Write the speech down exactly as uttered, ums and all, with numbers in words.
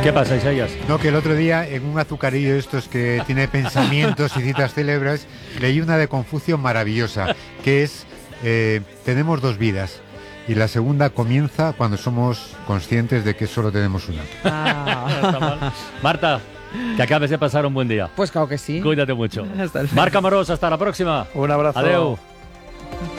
¿Qué pasa, Isaías? No, que el otro día en un azucarillo de estos que tiene pensamientos y citas célebres, leí una de Confucio maravillosa, que es, eh, tenemos dos vidas. Y la segunda comienza cuando somos conscientes de que solo tenemos una. Ah. Marta, que acabes de pasar un buen día. Pues claro que sí. Cuídate mucho. Hasta el... Marc Amorós, hasta la próxima. Un abrazo. Adeu.